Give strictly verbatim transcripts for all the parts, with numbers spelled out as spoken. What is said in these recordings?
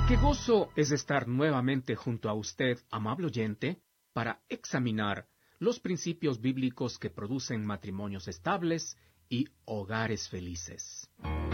Qué gozo es estar nuevamente junto a usted, amable oyente, para examinar los principios bíblicos que producen matrimonios estables y hogares felices.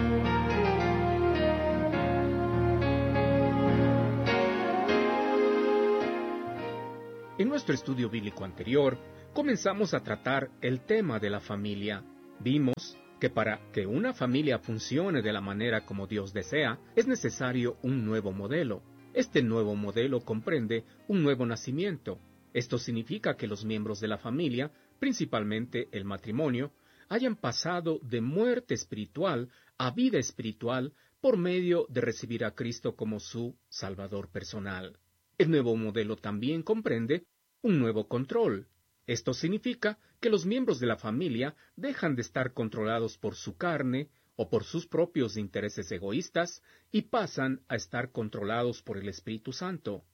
En nuestro estudio bíblico anterior, comenzamos a tratar el tema de la familia. Vimos que para que una familia funcione de la manera como Dios desea, es necesario un nuevo modelo. Este nuevo modelo comprende un nuevo nacimiento. Esto significa que los miembros de la familia, principalmente el matrimonio, hayan pasado de muerte espiritual a vida espiritual por medio de recibir a Cristo como su Salvador personal. El nuevo modelo también comprende un nuevo control. Esto significa que los miembros de la familia dejan de estar controlados por su carne o por sus propios intereses egoístas y pasan a estar controlados por el Espíritu Santo.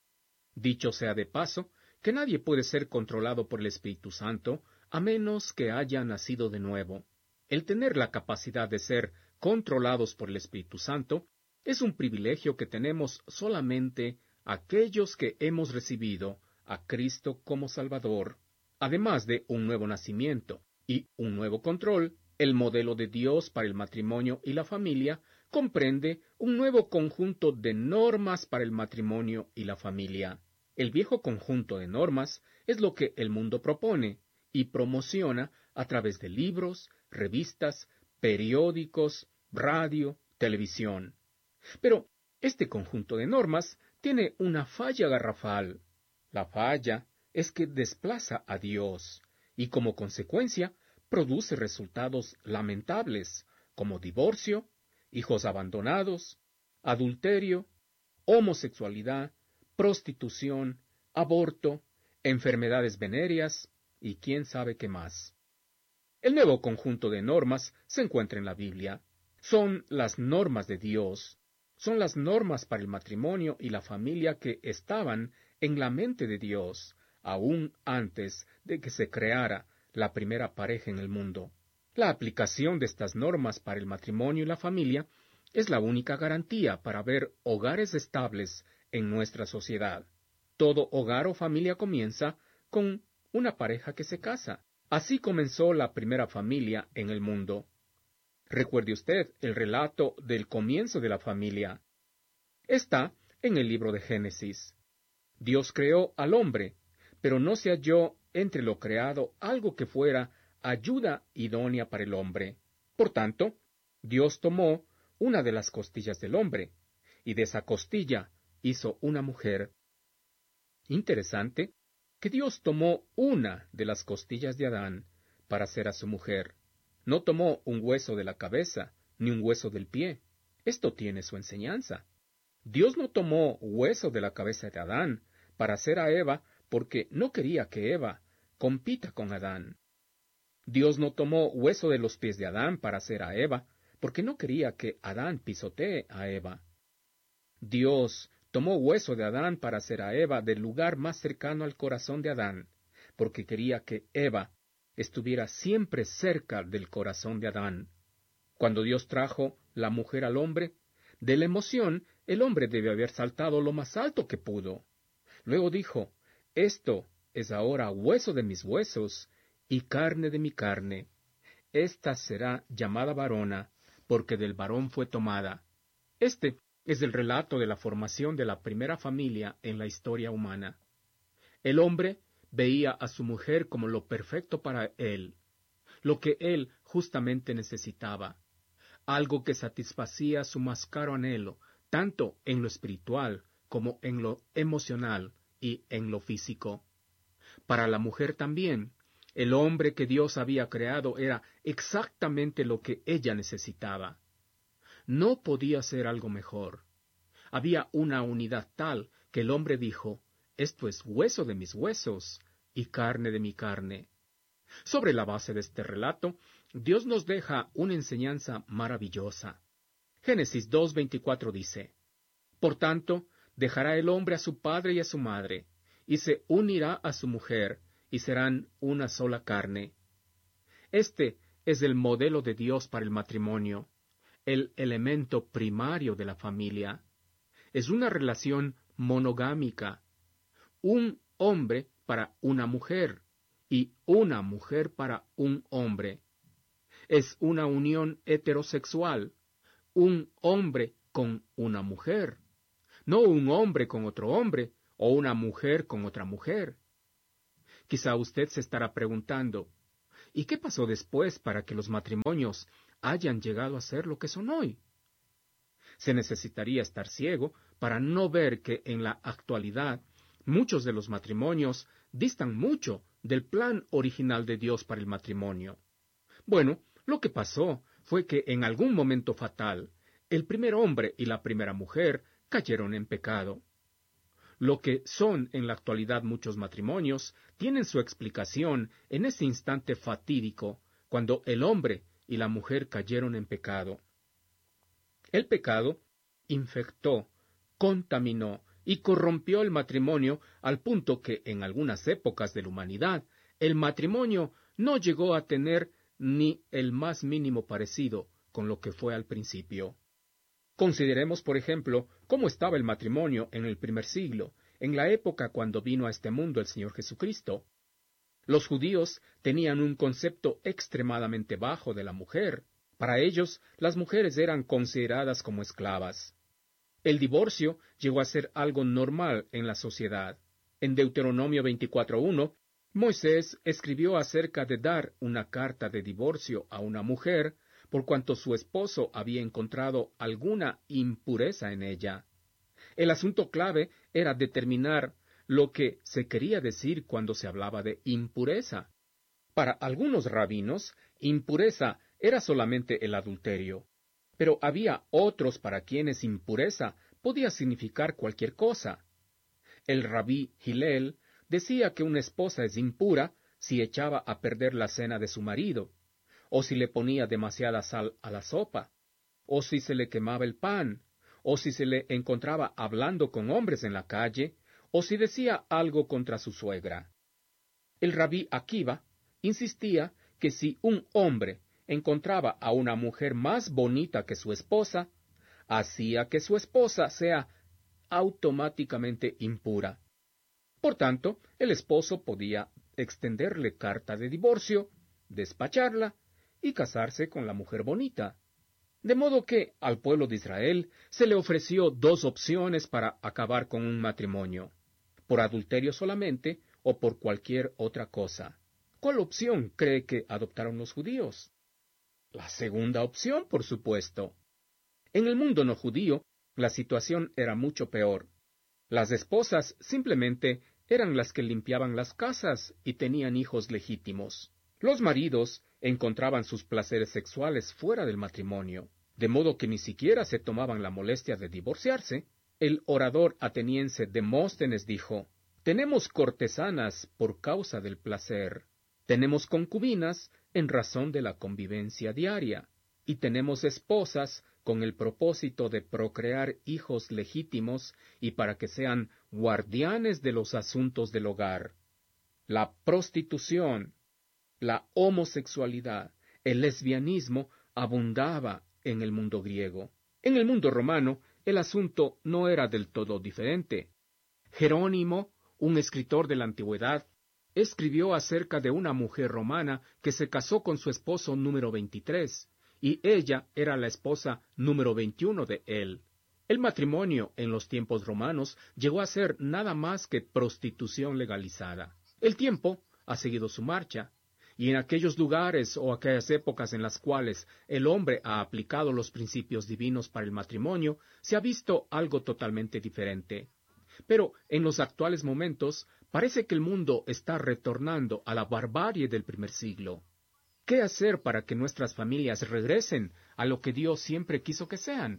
Dicho sea de paso, que nadie puede ser controlado por el Espíritu Santo a menos que haya nacido de nuevo. El tener la capacidad de ser controlados por el Espíritu Santo es un privilegio que tenemos solamente aquellos que hemos recibido a Cristo como Salvador. Además de un nuevo nacimiento y un nuevo control, el modelo de Dios para el matrimonio y la familia comprende un nuevo conjunto de normas para el matrimonio y la familia. El viejo conjunto de normas es lo que el mundo propone y promociona a través de libros, revistas, periódicos, radio, televisión. Pero este conjunto de normas tiene una falla garrafal. La falla es que desplaza a Dios y como consecuencia produce resultados lamentables como divorcio, hijos abandonados, adulterio, homosexualidad, prostitución, aborto, enfermedades venéreas y quién sabe qué más. El nuevo conjunto de normas se encuentra en la Biblia. Son las normas de Dios. Son las normas para el matrimonio y la familia que estaban en la mente de Dios, aún antes de que se creara la primera pareja en el mundo. La aplicación de estas normas para el matrimonio y la familia es la única garantía para ver hogares estables en nuestra sociedad. Todo hogar o familia comienza con una pareja que se casa. Así comenzó la primera familia en el mundo. Recuerde usted el relato del comienzo de la familia. Está en el libro de Génesis. Dios creó al hombre, pero no se halló entre lo creado algo que fuera ayuda idónea para el hombre. Por tanto, Dios tomó una de las costillas del hombre, y de esa costilla hizo una mujer. Interesante que Dios tomó una de las costillas de Adán para hacer a su mujer. No tomó un hueso de la cabeza, ni un hueso del pie. Esto tiene su enseñanza. Dios no tomó hueso de la cabeza de Adán para hacer a Eva porque no quería que Eva compita con Adán. Dios no tomó hueso de los pies de Adán para hacer a Eva porque no quería que Adán pisotee a Eva. Dios tomó hueso de Adán para hacer a Eva del lugar más cercano al corazón de Adán, porque quería que Eva estuviera siempre cerca del corazón de Adán. Cuando Dios trajo la mujer al hombre, de la emoción, el hombre debe haber saltado lo más alto que pudo. Luego dijo, esto es ahora hueso de mis huesos y carne de mi carne. Esta será llamada varona, porque del varón fue tomada. Este es el relato de la formación de la primera familia en la historia humana. El hombre veía a su mujer como lo perfecto para él, lo que él justamente necesitaba, algo que satisfacía su más caro anhelo, tanto en lo espiritual como en lo emocional y en lo físico. Para la mujer también, el hombre que Dios había creado era exactamente lo que ella necesitaba. No podía ser algo mejor. Había una unidad tal que el hombre dijo, esto es hueso de mis huesos y carne de mi carne. Sobre la base de este relato, Dios nos deja una enseñanza maravillosa. Génesis dos veinticuatro dice, Por tanto, dejará el hombre a su padre y a su madre, y se unirá a su mujer, y serán una sola carne. Este es el modelo de Dios para el matrimonio, el elemento primario de la familia. es una relación monogámica. Un hombre para una mujer y una mujer para un hombre. Es una unión heterosexual, un hombre con una mujer, no un hombre con otro hombre o una mujer con otra mujer. Quizá usted se estará preguntando, ¿y qué pasó después para que los matrimonios hayan llegado a ser lo que son hoy? Se necesitaría estar ciego para no ver que en la actualidad muchos de los matrimonios distan mucho del plan original de Dios para el matrimonio. Bueno, lo que pasó fue que en algún momento fatal, el primer hombre y la primera mujer cayeron en pecado. Lo que son en la actualidad muchos matrimonios tienen su explicación en ese instante fatídico, cuando el hombre y la mujer cayeron en pecado. El pecado infectó, contaminó y corrompió el matrimonio al punto que en algunas épocas de la humanidad el matrimonio no llegó a tener ni el más mínimo parecido con lo que fue al principio. Consideremos, por ejemplo, cómo estaba el matrimonio en el primer siglo, en la época cuando vino a este mundo el Señor Jesucristo. Los judíos tenían un concepto extremadamente bajo de la mujer. Para ellos, las mujeres eran consideradas como esclavas. El divorcio llegó a ser algo normal en la sociedad. En Deuteronomio veinticuatro uno, Moisés escribió acerca de dar una carta de divorcio a una mujer por cuanto su esposo había encontrado alguna impureza en ella. El asunto clave era determinar lo que se quería decir cuando se hablaba de impureza. Para algunos rabinos, impureza era solamente el adulterio, pero había otros para quienes impureza podía significar cualquier cosa. El rabí Hillel decía que una esposa es impura si echaba a perder la cena de su marido, o si le ponía demasiada sal a la sopa, o si se le quemaba el pan, o si se le encontraba hablando con hombres en la calle, o si decía algo contra su suegra. El rabí Akiva insistía que si un hombre encontraba a una mujer más bonita que su esposa, hacía que su esposa sea automáticamente impura. Por tanto, el esposo podía extenderle carta de divorcio, despacharla y casarse con la mujer bonita. De modo que al pueblo de Israel se le ofreció dos opciones para acabar con un matrimonio: por adulterio solamente o por cualquier otra cosa. ¿Cuál opción cree que adoptaron los judíos? La segunda opción, por supuesto. En el mundo no judío, la situación era mucho peor. Las esposas simplemente eran las que limpiaban las casas y tenían hijos legítimos. Los maridos encontraban sus placeres sexuales fuera del matrimonio, de modo que ni siquiera se tomaban la molestia de divorciarse. El orador ateniense Demóstenes dijo: «Tenemos cortesanas por causa del placer, tenemos concubinas en razón de la convivencia diaria, y tenemos esposas con el propósito de procrear hijos legítimos y para que sean guardianes de los asuntos del hogar». La prostitución, la homosexualidad, el lesbianismo abundaba en el mundo griego. En el mundo romano, el asunto no era del todo diferente. Jerónimo, un escritor de la antigüedad, escribió acerca de una mujer romana que se casó con su esposo número veintitrés, y ella era la esposa número veintiuno de él. El matrimonio en los tiempos romanos llegó a ser nada más que prostitución legalizada. El tiempo ha seguido su marcha, y en aquellos lugares o aquellas épocas en las cuales el hombre ha aplicado los principios divinos para el matrimonio, se ha visto algo totalmente diferente. Pero en los actuales momentos parece que el mundo está retornando a la barbarie del primer siglo. ¿Qué hacer para que nuestras familias regresen a lo que Dios siempre quiso que sean?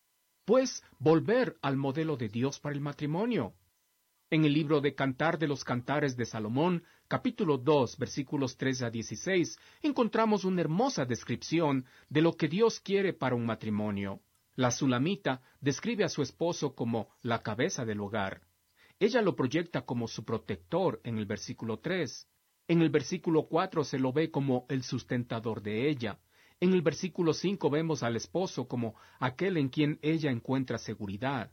Pues volver al modelo de Dios para el matrimonio. En el libro de Cantar de los Cantares de Salomón, capítulo dos, versículos tres a dieciséis, encontramos una hermosa descripción de lo que Dios quiere para un matrimonio. La Sulamita describe a su esposo como la cabeza del hogar. Ella lo proyecta como su protector en el versículo tres. En el versículo cuatro se lo ve como el sustentador de ella. En el versículo cinco vemos al esposo como aquel en quien ella encuentra seguridad.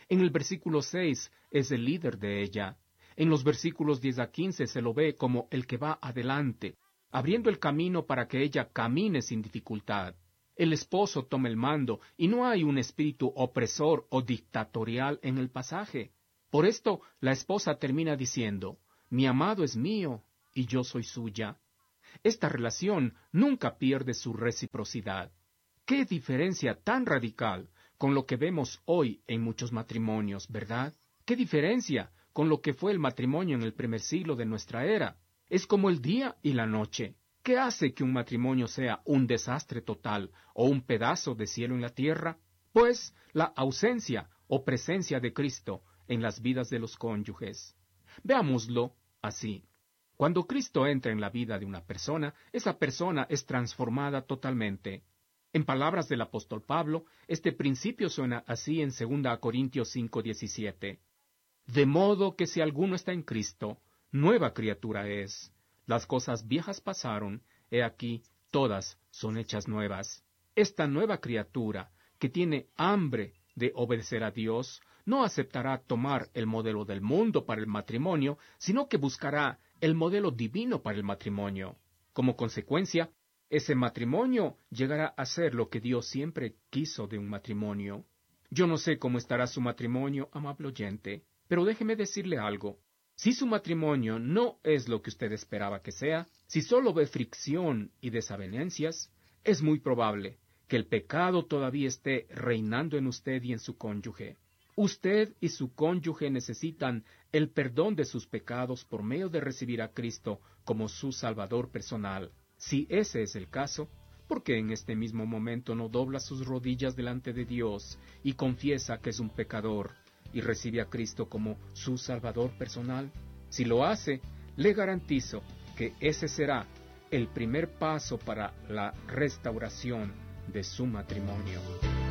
En el versículo seis es el líder de ella. En los versículos diez a quince se lo ve como el que va adelante, abriendo el camino para que ella camine sin dificultad. El esposo toma el mando y no hay un espíritu opresor o dictatorial en el pasaje. Por esto, la esposa termina diciendo, mi amado es mío y yo soy suya. Esta relación nunca pierde su reciprocidad. ¡Qué diferencia tan radical con lo que vemos hoy en muchos matrimonios, ¿verdad? ¡Qué diferencia con lo que fue el matrimonio en el primer siglo de nuestra era! Es como el día y la noche. ¿Qué hace que un matrimonio sea un desastre total o un pedazo de cielo en la tierra? Pues la ausencia o presencia de Cristo en las vidas de los cónyuges. Veámoslo así. Cuando Cristo entra en la vida de una persona, esa persona es transformada totalmente. En palabras del apóstol Pablo, este principio suena así en segunda Corintios cinco diecisiete. De modo que si alguno está en Cristo, nueva criatura es. Las cosas viejas pasaron, he aquí, todas son hechas nuevas. Esta nueva criatura, que tiene hambre de obedecer a Dios, no aceptará tomar el modelo del mundo para el matrimonio, sino que buscará el modelo divino para el matrimonio. Como consecuencia, ese matrimonio llegará a ser lo que Dios siempre quiso de un matrimonio. Yo no sé cómo estará su matrimonio, amable oyente, pero déjeme decirle algo. Si su matrimonio no es lo que usted esperaba que sea, si solo ve fricción y desavenencias, es muy probable que el pecado todavía esté reinando en usted y en su cónyuge. Usted y su cónyuge necesitan el perdón de sus pecados por medio de recibir a Cristo como su Salvador personal. Si ese es el caso, ¿por qué en este mismo momento no dobla sus rodillas delante de Dios y confiesa que es un pecador y recibe a Cristo como su Salvador personal? Si lo hace, le garantizo que ese será el primer paso para la restauración de su matrimonio.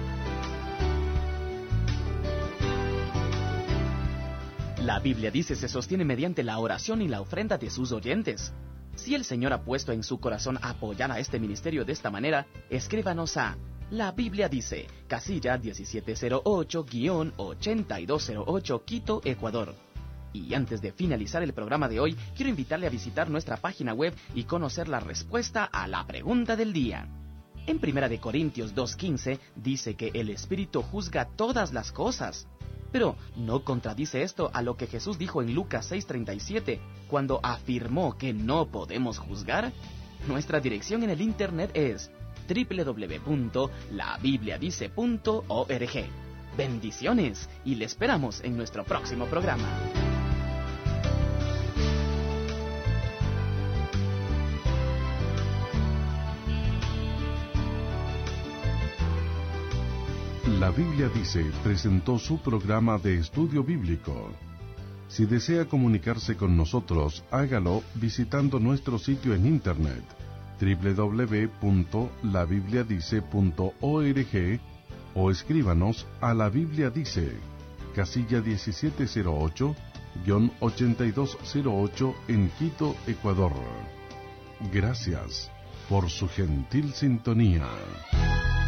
La Biblia dice se sostiene mediante la oración y la ofrenda de sus oyentes. Si el Señor ha puesto en su corazón apoyar a este ministerio de esta manera, escríbanos a La Biblia dice, casilla diecisiete cero ocho ochenta y dos cero ocho, Quito, Ecuador. Y antes de finalizar el programa de hoy, quiero invitarle a visitar nuestra página web y conocer la respuesta a la pregunta del día. En primera de Corintios dos quince dice que el Espíritu juzga todas las cosas. Pero, ¿no contradice esto a lo que Jesús dijo en Lucas seis treinta y siete, cuando afirmó que no podemos juzgar? Nuestra dirección en el Internet es doble u doble u doble u punto la biblia dice punto org. Bendiciones y le esperamos en nuestro próximo programa. La Biblia dice presentó su programa de estudio bíblico. Si desea comunicarse con nosotros, hágalo visitando nuestro sitio en internet doble u doble u doble u punto la biblia dice punto org o escríbanos a La Biblia Dice, casilla diecisiete cero ocho ochenta y dos cero ocho en Quito, Ecuador. Gracias por su gentil sintonía.